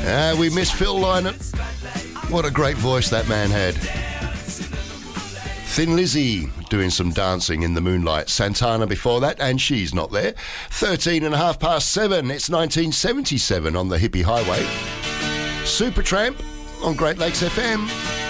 We miss Phil Lynott. What a great voice that man had. Thin Lizzy doing some dancing in the moonlight. Santana before that, and she's not there. 7:13. It's 1977 on the hippie highway. Supertramp on Great Lakes FM.